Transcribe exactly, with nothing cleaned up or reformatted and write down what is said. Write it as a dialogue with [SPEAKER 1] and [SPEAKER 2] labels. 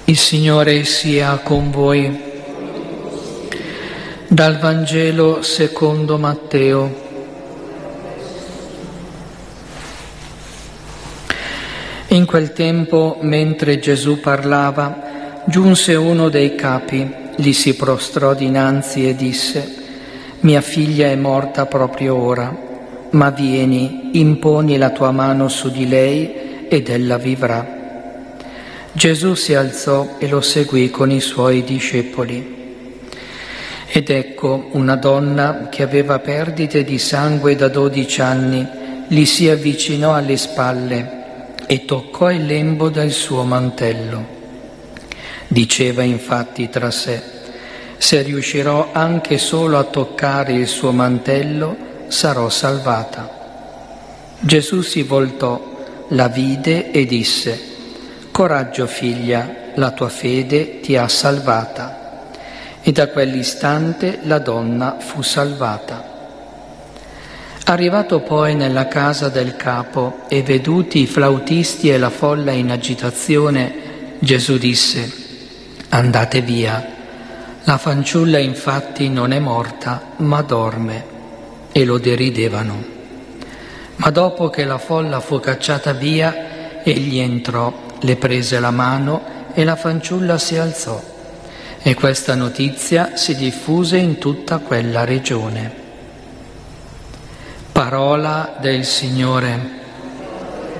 [SPEAKER 1] Il Signore sia con voi. Dal Vangelo secondo Matteo. In quel tempo, mentre Gesù parlava, giunse uno dei capi, gli si prostrò dinanzi e disse: «Mia figlia è morta proprio ora, ma vieni, imponi la tua mano su di lei ed ella vivrà». Gesù si alzò e lo seguì con i suoi discepoli. Ed ecco, una donna che aveva perdite di sangue da dodici anni gli si avvicinò alle spalle e toccò il lembo del suo mantello. Diceva infatti tra sé: «Se riuscirò anche solo a toccare il suo mantello, sarò salvata». Gesù si voltò, la vide e disse: «Coraggio, figlia, la tua fede ti ha salvata». E da quell'istante la donna fu salvata. Arrivato poi nella casa del capo e veduti i flautisti e la folla in agitazione, Gesù disse: «Andate via, la fanciulla infatti non è morta, ma dorme». E lo deridevano. Ma dopo che la folla fu cacciata via, egli entrò, le prese la mano e la fanciulla si alzò. E questa notizia si diffuse in tutta quella regione. Parola del Signore.